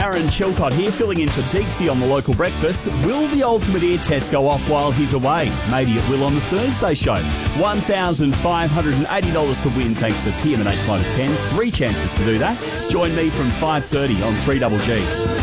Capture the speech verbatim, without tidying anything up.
Aaron Chilcott here, filling in for Deeksy on the local breakfast. Will the ultimate ear test go off while he's away? Maybe it will on the Thursday show. one thousand five hundred eighty dollars to win thanks to T M and H Motor ten. Three chances to do that. Join me from five thirty on three G G.